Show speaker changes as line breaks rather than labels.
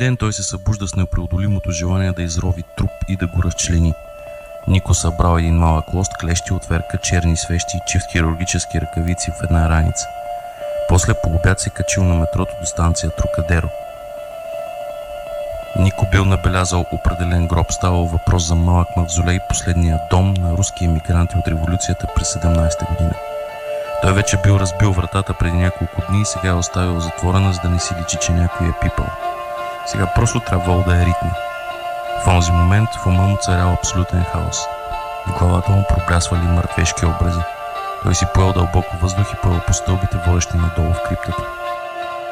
ден той се събужда с непреодолимото желание да изрови труп и да го разчлени. Нико събрал един малък лост, клещи, отверка, черни свещи и чифт хирургически ръкавици в една раница. После по обяд се качил на метрото до станция Трокадеро. Нико бил набелязал определен гроб. Ставал въпрос за малък мавзолей, последния дом на руски емигранти от революцията през 17-та година. Той вече бил разбил вратата преди няколко дни и сега е оставил затворена, за да не си личи, че някой е пипал. Сега просто трябвало да е ритни. В онзи момент в ума му царял абсолютен хаос. В главата му проблясвали мъртвешки образи. Той си поел дълбоко въздух и поел по стълбите, водещи надолу в криптата.